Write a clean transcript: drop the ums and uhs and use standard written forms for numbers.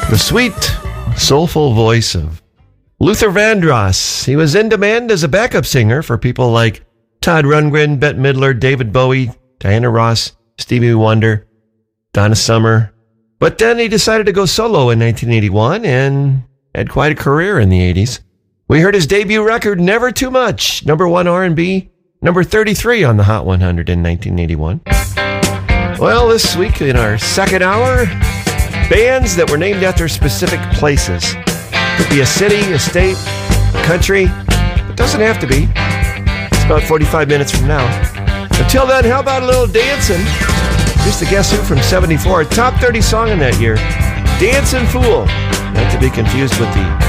The sweet, soulful voice of Luther Vandross. He was in demand as a backup singer for people like Todd Rundgren, Bette Midler, David Bowie, Diana Ross, Stevie Wonder, Donna Summer. But then he decided to go solo in 1981 and had quite a career in the 80s. We heard his debut record, Never Too Much, number 1 R&B, number 33 on the Hot 100 in 1981. Well, this week in our second hour, bands that were named after specific places. Could be a city, a state, a country. It doesn't have to be. It's about 45 minutes from now. Until then, how about a little dancing? Here's the Guess Who from 74, top 30 song in that year, Dancin' Fool. Not to be confused with the